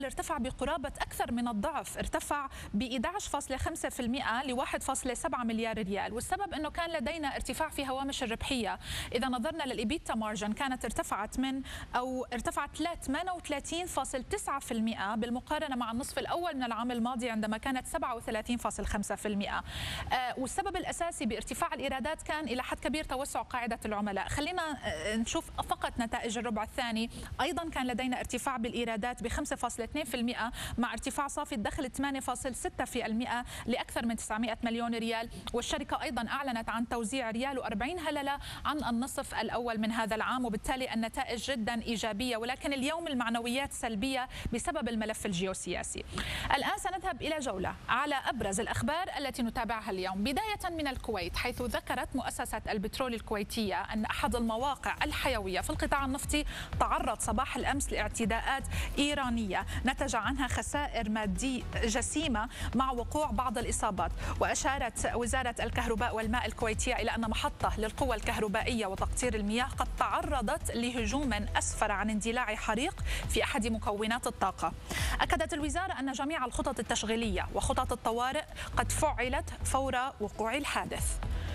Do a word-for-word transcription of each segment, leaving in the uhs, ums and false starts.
ارتفع بقرابة أكثر من الضعف، ارتفع ب إحدى عشر فاصلة خمسة بالمئة ل واحد فاصلة سبعة مليار ريال، والسبب أنه كان لدينا ارتفاع في هوامش الربحية. إذا نظرنا للإيبيتا مارجن كانت ارتفعت من أو ارتفعت ل ثمانية وثلاثين فاصلة تسعة بالمئة بالمقارنة مع النصف الأول من العام الماضي عندما كانت سبعة وثلاثين فاصلة خمسة بالمئة. آه والسبب الأساسي بارتفاع الإيرادات كان إلى حد كبير توسع قاعدة العملاء. خلينا نشوف فقط نتائج الربع الثاني. أيضا كان لدينا ارتفاع بالإيرادات ب خمسة فاصلة اثنين بالمئة مع ارتفاع صافي الدخل ثمانية فاصلة ستة بالمئة لأكثر من تسعمئة مليون ريال، والشركة أيضا أعلنت عن توزيع ريال وأربعين هللة عن النصف الأول من هذا العام، وبالتالي النتائج جدا إيجابية. ولكن اليوم المعنويات سلبية بسبب الملف الجيوسياسي. الآن سنذهب إلى جولة على أبرز الأخبار التي نتابعها اليوم، بداية من الكويت، حيث ذكرت مؤسسة البترول الكويتية أن أحد المواقع الحيوية في القطاع النفطي تعرض صباح الأمس لاعتداءات إيرانية نتج عنها خسائر مادية جسيمة مع وقوع بعض الإصابات. وأشارت وزارة الكهرباء والماء الكويتية إلى أن محطة للقوى الكهربائية وتقطير المياه قد تعرضت لهجوم أسفر عن اندلاع حريق في أحد مكونات الطاقة. أكدت الوزارة أن جميع الخطط التشغيلية وخطط الطوارئ قد فعلت فور وقوع الحادث.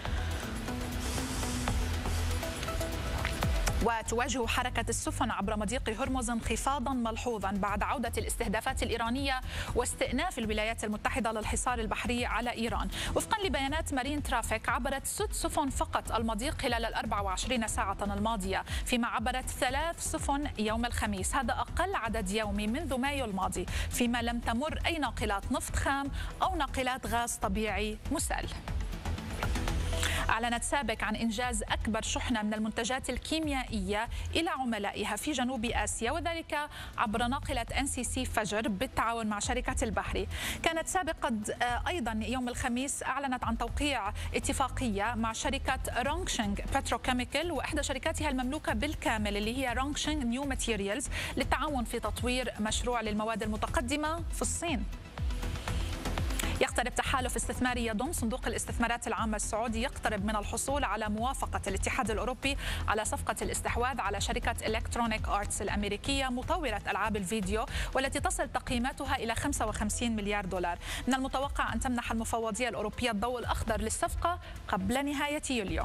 وتواجه حركة السفن عبر مضيق هرمز انخفاضا ملحوظا بعد عودة الاستهدافات الإيرانية واستئناف الولايات المتحدة للحصار البحري على إيران. وفقا لبيانات مارين ترافيك عبرت ست سفن فقط المضيق خلال الأربع وعشرين ساعة الماضية، فيما عبرت ثلاث سفن يوم الخميس، هذا أقل عدد يومي منذ مايو الماضي، فيما لم تمر أي ناقلات نفط خام أو ناقلات غاز طبيعي مسال. أعلنت سابك عن إنجاز أكبر شحنة من المنتجات الكيميائية إلى عملائها في جنوب آسيا، وذلك عبر ناقلة إن سي سي فجر بالتعاون مع شركة البحري. كانت سابق قد أيضا يوم الخميس أعلنت عن توقيع اتفاقية مع شركة رونغشينغ بتروكيميكال وإحدى شركاتها المملوكة بالكامل اللي هي رونغشينغ نيو ماتيريالز للتعاون في تطوير مشروع للمواد المتقدمة في الصين. يقترب تحالف استثماري يضم صندوق الاستثمارات العامة السعودي يقترب من الحصول على موافقة الاتحاد الأوروبي على صفقة الاستحواذ على شركة إلكترونيك آرتس الأمريكية مطورة ألعاب الفيديو، والتي تصل تقييماتها إلى خمسة وخمسين مليار دولار. من المتوقع أن تمنح المفوضية الأوروبية الضوء الأخضر للصفقة قبل نهاية يوليو.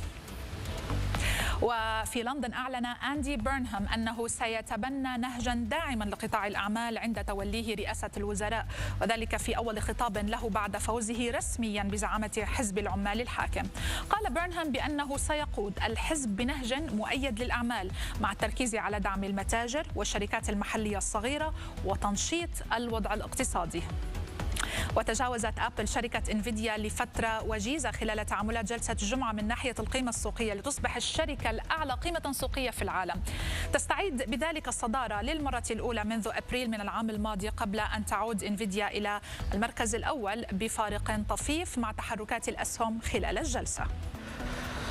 وفي لندن أعلن أندي بيرنهام أنه سيتبنى نهجا داعما لقطاع الأعمال عند توليه رئاسة الوزراء، وذلك في أول خطاب له بعد فوزه رسميا بزعامة حزب العمال الحاكم. قال بيرنهام بأنه سيقود الحزب بنهج مؤيد للأعمال مع التركيز على دعم المتاجر والشركات المحلية الصغيرة وتنشيط الوضع الاقتصادي. وتجاوزت أبل شركة انفيديا لفترة وجيزة خلال تعاملات جلسة الجمعة من ناحية القيمة السوقية لتصبح الشركة الأعلى قيمة سوقية في العالم. تستعيد بذلك الصدارة للمرة الأولى منذ أبريل من العام الماضي قبل أن تعود انفيديا إلى المركز الأول بفارق طفيف مع تحركات الأسهم خلال الجلسة.